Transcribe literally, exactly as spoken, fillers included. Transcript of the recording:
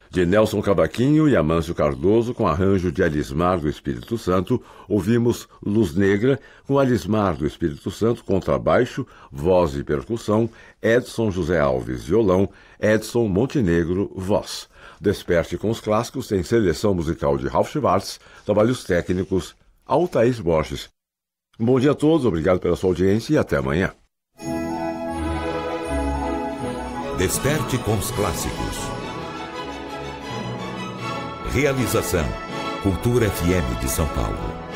De Nelson Cavaquinho e Amâncio Cardoso, com arranjo de Alismar do Espírito Santo, ouvimos Luz Negra, com Alismar do Espírito Santo, contrabaixo, voz e percussão, Edson José Alves, violão, Edson Montenegro, voz. Desperte com os Clássicos tem seleção musical de Ralph Schwartz, trabalhos técnicos, Altair Borges. Bom dia a todos, obrigado pela sua audiência e até amanhã. Desperte com os Clássicos. Realização Cultura F M de São Paulo.